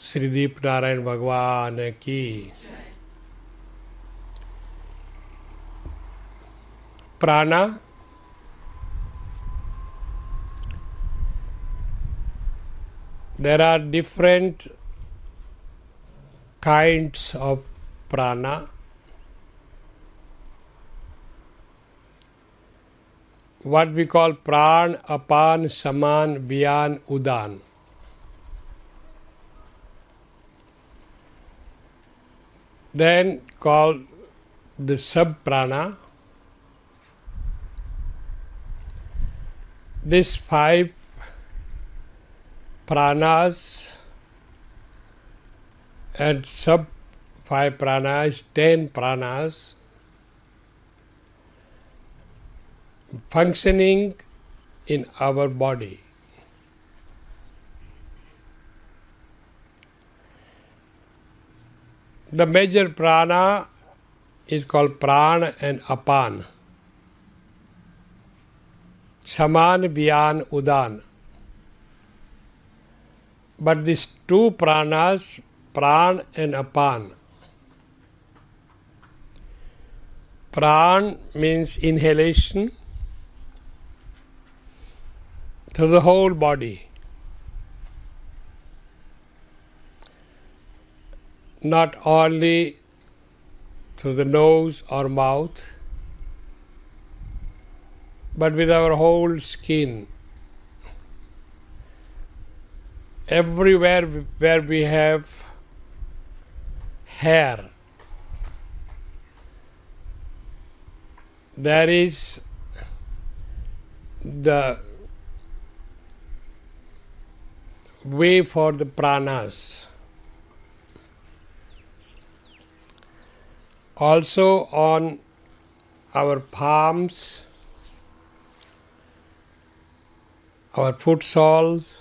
श्रीदीप नारायण भगवान की। प्राणा, there are different kinds of prana. What we call pran, apan, saman, vyan, udan. Then called the sub-prana. These 5 pranas and sub-5 pranas, 10 pranas, functioning in our body. The major prana is called pran and apan. Saman, vyan, udan. But these 2 pranas, pran and apan. Pran means inhalation to the whole body. Not only through the nose or mouth, but with our whole skin. Everywhere where we have hair, there is the way for the pranas. Also on our palms, our foot soles,